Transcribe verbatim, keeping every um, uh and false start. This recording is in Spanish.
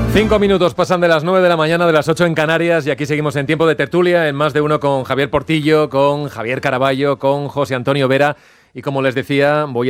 Cinco minutos pasan de las nueve de la mañana, de las ocho en Canarias, y aquí seguimos en tiempo de tertulia, en Más de Uno, con Javier Portillo, con Javier Caraballo, con José Antonio Vera, y como les decía, voy a